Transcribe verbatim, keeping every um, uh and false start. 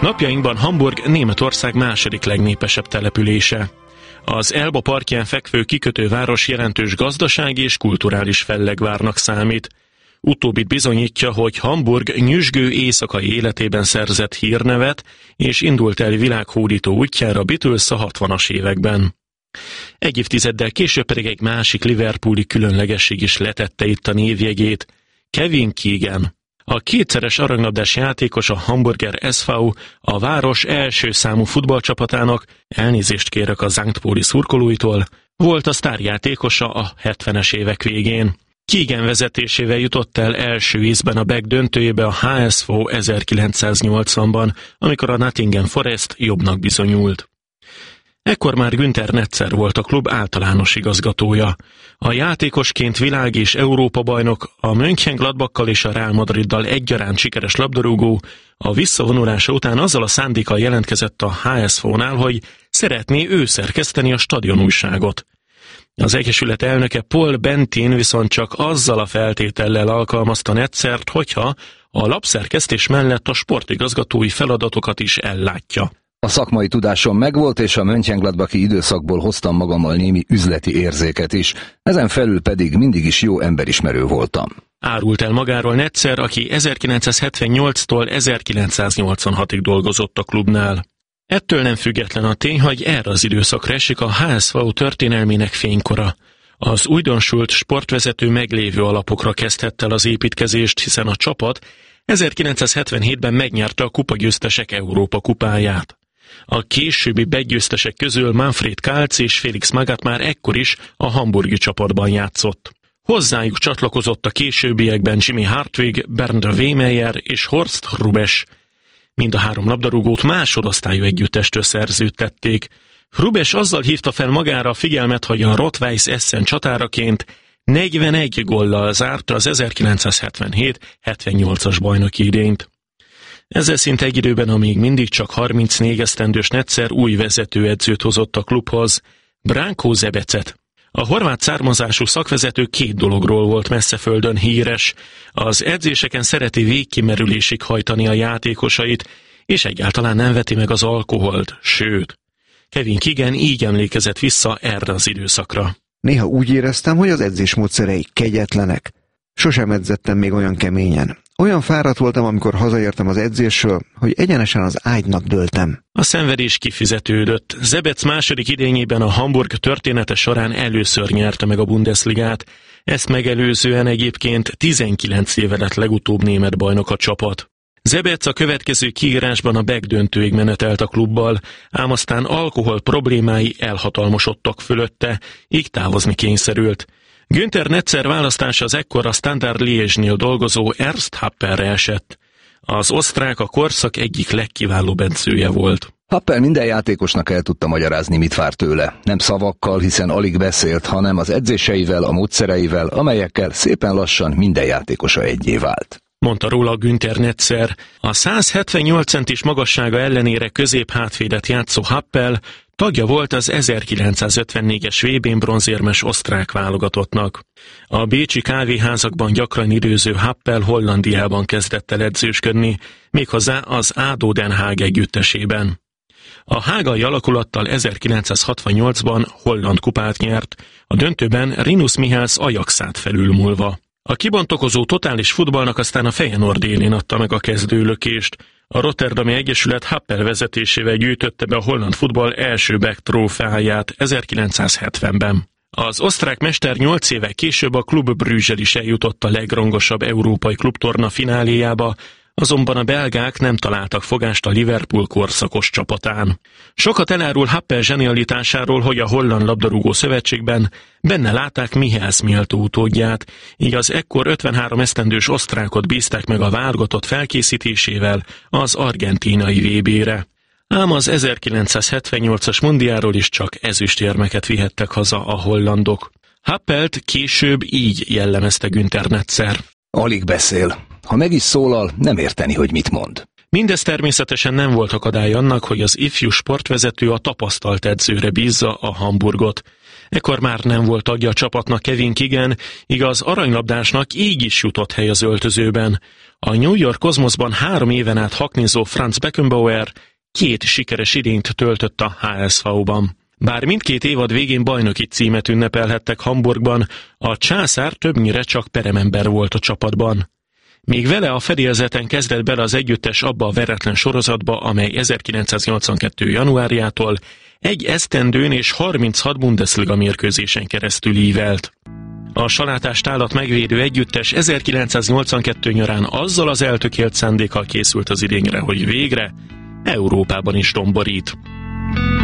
Napjainkban Hamburg Németország második legnépesebb települése. Az Elba partján fekvő kikötőváros jelentős gazdasági és kulturális fellegvárnak számít. Utóbbit bizonyítja, hogy Hamburg nyüzsgő éjszakai életében szerzett hírnevet, és indult el világhódító útjára Beatles a hatvanas években. Egy évtizeddel később pedig egy másik liverpooli különlegesség is letette itt a névjegyét, Kevin Keegan. A kétszeres aranylabdás játékos, a Hamburger es vé, a város első számú futballcsapatának, elnézést kérek a Sankt Pauli szurkolóitól, volt a sztárjátékosa a hetvenes évek végén. Keegan vezetésével jutott el első ízben a Beck döntőjébe a há es vé ezerkilencszáznyolcvanban, amikor a Nottingham Forest jobbnak bizonyult. Ekkor már Günther Netzer volt a klub általános igazgatója. A játékosként világ- és Európa-bajnok, a Mönchengladbakkal és a Real Madriddal egyaránt sikeres labdarúgó, a visszavonulása után azzal a szándékkal jelentkezett a há es vé-nál, hogy szeretné ő szerkeszteni a stadionújságot. Az egyesület elnöke Paul Bentin viszont csak azzal a feltétellel alkalmazta Netzert, hogyha a lapszerkesztés mellett a sportigazgatói feladatokat is ellátja. A szakmai tudásom megvolt, és a Mönchengladbachi időszakból hoztam magammal némi üzleti érzéket is, ezen felül pedig mindig is jó emberismerő voltam. Árult el magáról Netzer, aki ezerkilencszázhetvennyolctól ezerkilencszáznyolcvanhatig dolgozott a klubnál. Ettől nem független a tény, hogy erre az időszakra esik a há es vé történelmének fénykora. Az újdonsült sportvezető meglévő alapokra kezdhette el az építkezést, hiszen a csapat ezerkilencszázhetvenhétben megnyerte a kupagyőztesek Európa kupáját. A későbbi begyőztesek közül Manfred Kaltz és Felix Magath már ekkor is a hamburgi csapatban játszott. Hozzájuk csatlakozott a későbbiekben Jimmy Hartwig, Bernd Wehmeyer és Horst Hrubesch. Mind a három labdarúgót másodosztályú együttestől szerződtették. Hrubesch azzal hívta fel magára a figyelmet, hogy a Rot-Weiss Essen csatáraként negyvenegy góllal zárta az ezerkilencszázhetvenhét hetvennyolcas bajnoki idényt. Ezzel szinte egy időben a még mindig csak harmincnégy esztendős Netzer új vezetőedzőt hozott a klubhoz, Branko Zebecet. A horvát származású szakvezető két dologról volt messzeföldön híres. Az edzéseken szereti végkimerülésig hajtani a játékosait, és egyáltalán nem veti meg az alkoholt, sőt. Kevin Keegan így emlékezett vissza erre az időszakra. Néha úgy éreztem, hogy az edzésmódszerei kegyetlenek. Sosem edzettem még olyan keményen. Olyan fáradt voltam, amikor hazaértem az edzésről, hogy egyenesen az ágynak dőltem. A szenvedés kifizetődött. Zebec második idényében a Hamburg története során először nyerte meg a Bundesligát. Ezt megelőzően egyébként tizenkilenc éve lett legutóbb német bajnok a csapat. Zebec a következő kiírásban a Beck döntőig menetelt a klubbal, ám aztán alkohol problémái elhatalmosodtak fölötte, így távozni kényszerült. Günther Netzer választása az ekkor a Standard Liège-nél dolgozó Ernst Happelre esett. Az osztrák a korszak egyik legkiválóbb edzője volt. Happel minden játékosnak el tudta magyarázni, mit vár tőle. Nem szavakkal, hiszen alig beszélt, hanem az edzéseivel, a módszereivel, amelyekkel szépen lassan minden játékosa egyé vált. Mondta róla Günther Netzer. A száz hetvennyolc centis magassága ellenére középhátvédet játszó Happel tagja volt az ezerkilencszázötvennégyes vé bén bronzérmes osztrák válogatottnak. A bécsi kávéházakban gyakran időző Happel Hollandiában kezdett el edzősködni, méghozzá az á dé o Den Haag együttesében. A hágai alakulattal ezerkilencszázhatvannyolcban holland kupát nyert, a döntőben Rinus Michels Ajaxát felülmúlva. A kibontakozó totális futballnak aztán a Feyenoord élén adta meg a kezdőlökést. A Rotterdami Egyesület Happel vezetésével gyűjtötte be a holland futball első Beck trófeáját ezerkilencszázhetvenben. Az osztrák mester nyolc éve később a Club Brüggel is eljutott a legrangosabb európai klubtorna fináléjába, azonban a belgák nem találtak fogást a Liverpool korszakos csapatán. Sokat elárul Happel zsenialitásáról, hogy a Holland Labdarúgó Szövetségben benne látták Michels méltó utódját, így az ekkor ötvenhárom esztendős osztrákot bízták meg a válogatott felkészítésével az argentínai vé bére. Ám az ezerkilencszázhetvennyolcas mundiáról is csak ezüstérmeket vihettek haza a hollandok. Happelt később így jellemezte Günther Netzer. Alig beszél. Ha meg is szólal, nem érteni, hogy mit mond. Mindez természetesen nem volt akadály annak, hogy az ifjú sportvezető a tapasztalt edzőre bízza a Hamburgot. Ekkor már nem volt tagja a csapatnak Kevin Keegan, igaz, aranylabdásnak így is jutott hely az öltözőben. A New York Cosmosban három éven át haknizó Franz Beckenbauer két sikeres idényt töltött a há es vé-ban. Bár mindkét évad végén bajnoki címet ünnepelhettek Hamburgban, a császár többnyire csak peremember volt a csapatban. Még vele a fedélzeten kezdett bele az együttes abba a veretlen sorozatba, amely ezerkilencszáznyolcvankettő januárjától egy esztendőn és harminchat Bundesliga mérkőzésen keresztül ívelt. A salátást állat megvédő együttes ezerkilencszáznyolcvankettő nyarán azzal az eltökélt szándékkal készült az idényre, hogy végre Európában is domborít.